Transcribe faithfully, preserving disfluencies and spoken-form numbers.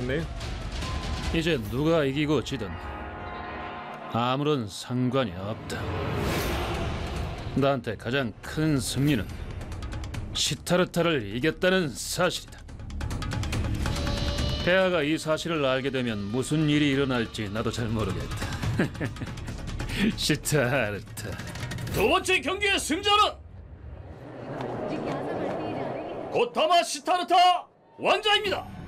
되겠네요. 이제 누가 이기고 지든 아무런 상관이 없다. 나한테 가장 큰 승리는 시타르타를 이겼다는 사실이다. 폐하가 이 사실을 알게 되면 무슨 일이 일어날지 나도 잘 모르겠다. 시타르타. 두 번째 경기의 승자는 고타마 시타르타 왕자입니다.